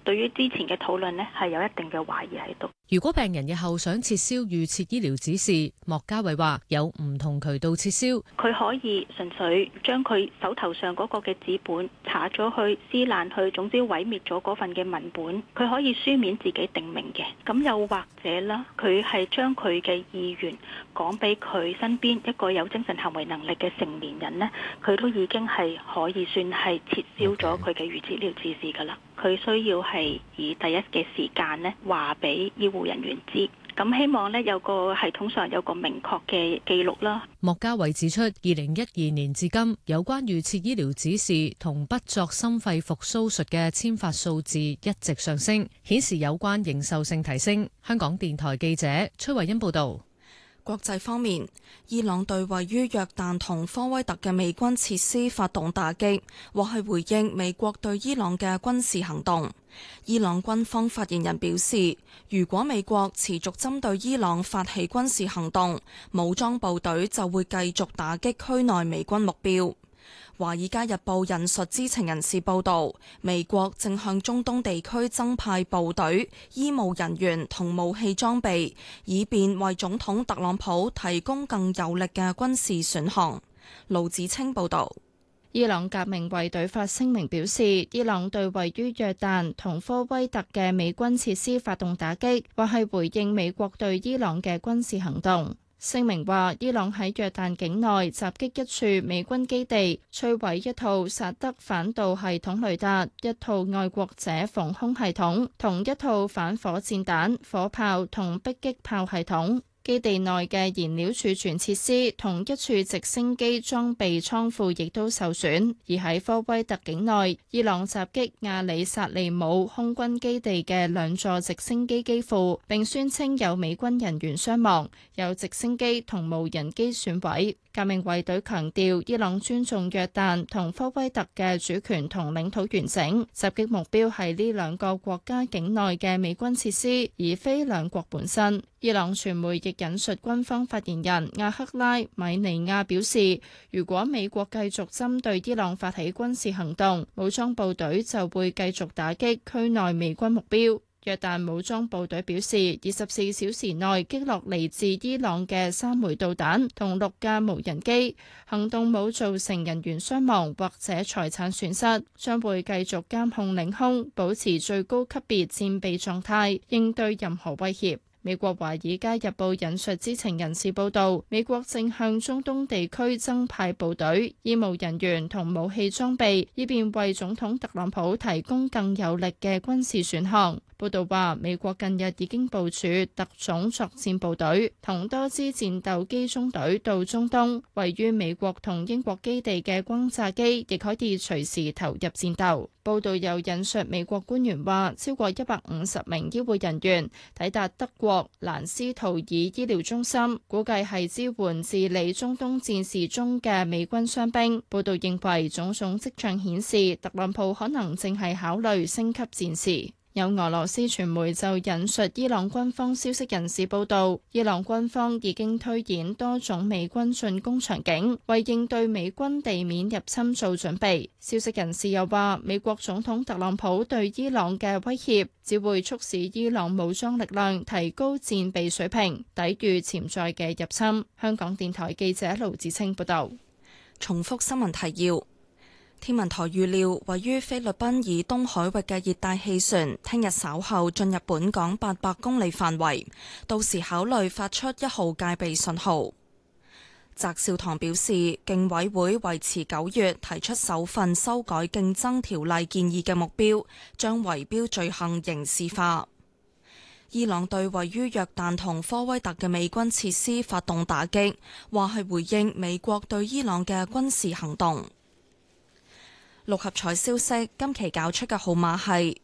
對於之前嘅討論呢，係有一定嘅懷疑喺度。 如果病人日後想撤銷預設醫療指示，莫家偉話有唔同渠道撤銷。 佢可以純粹將佢手頭上嗰個嘅紙本查咗去、撕爛去，總之毀滅咗嗰份嘅文本。佢可以書面自己定名嘅。咁又或者啦，佢係將佢嘅意願講俾佢身邊一個有精神行為能力嘅成年人呢，佢都已經係可以算係撤銷咗佢嘅預設醫療指示㗎啦。佢需要係以第一嘅時間呢話俾醫護人員知，咁希望呢有個系統上有個明確嘅記錄啦。 莫家偉指出，2012年至今有關預設醫療指示同不作心肺復甦術嘅簽發數字一直上升，顯示有關認受性提升。香港電台記者崔慧欣報道。 國際方面，伊朗對位於約旦同科威特嘅美軍設施發動打擊，或係回應美國對伊朗嘅軍事行動。伊朗軍方發言人表示，如果美國持續針對伊朗發起軍事行動，武裝部隊就會繼續打擊區內美軍目標。《華爾街日報》引述知情人士報道，美國正向中東地區增派部隊、醫務人員同武器裝備，以便為總統特朗普提供更有力嘅軍事選項。盧子清報道。 伊朗革命衛隊發聲明表示，伊朗對位於約旦同科威特嘅美軍設施發動打擊，或係回應美國對伊朗嘅軍事行動。聲明話，伊朗喺約旦境內襲擊一處美軍基地，摧毀一套薩德反導系統雷達、一套愛國者防空系統同一套反火箭彈、火炮同迫擊炮系統。基地內嘅燃料儲存設施同一處直升機裝備倉庫亦都受損。而喺科威特境內，伊朗襲擊亞里薩利姆空軍基地嘅兩座直升機機庫，並宣稱有美軍人員傷亡，有直升機同無人機損毀。革命衛隊強調，伊朗尊重約旦同科威特嘅主權同領土完整，襲擊目標係呢兩個國家境內嘅美軍設施，而非兩國本身。伊朗傳媒亦引述軍方發言人亞克拉米尼亞表示，如果美國繼續針對伊朗發起軍事行動，武裝部隊就會繼續打擊區內美軍目標。約旦武裝部隊表示，24小時內擊落嚟自伊朗嘅3枚導彈同6架無人機，行動冇造成人員傷亡或者財產損失，將會繼續監控領空，保持最高級別戰備狀態，應對任何威脅。美國《華爾街日報》引述知情人士報道，美國正向中東地區增派部隊、醫務人員同武器裝備，以便為總統特朗普提供更有力嘅軍事選項。報道話，美國近日已經部署特種作戰部隊同多支戰鬥機中隊到中東，位於美國同英國基地嘅轟炸機亦可以隨時投入戰鬥。報道又引述美國官員話，超過150名醫護人員抵達德國蘭斯圖爾醫療中心，估計係支援治理中東戰事中嘅美軍傷兵。報道認為，種種跡象顯示特朗普可能正係考慮升級戰事。有俄羅斯傳媒就引述伊朗軍方消息人士報道，伊朗軍方已經推演多種美軍進攻場景，為應對美軍地面入侵做準備。消息人士又話，美國總統特朗普對伊朗嘅威脅只會促使伊朗武裝力量提高戰備水平，抵禦潛在嘅入侵。香港電台記者盧子清報道。 重複新聞提要。天文台預料，位於菲律賓以東海域嘅熱帶氣旋，聽日稍後進入本港800公里範圍，到時考慮發出1號戒備信號。翟紹唐表示，競委會維持9月提出首份修改競爭條例建議嘅目標，將圍標罪行刑事化。伊朗對位於約旦同科威特嘅美軍設施發動打擊，話係回應美國對伊朗嘅軍事行動。六合彩消息，今期攪出嘅號碼係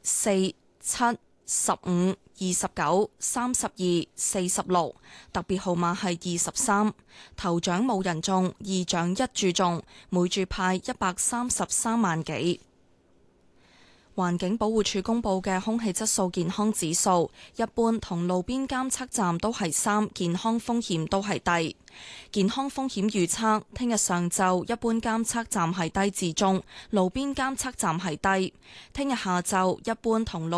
4、7、15、29、32、46，特別號碼係23。頭獎冇人中，二獎一注中，每注派133萬幾。環境保護署公布嘅空氣質素健康指數，一般同路邊監測站都係3，健康風險都係低。健康風險預測，聽日上晝一般監測站係低至中，路邊監測站係低。聽日下晝一般同路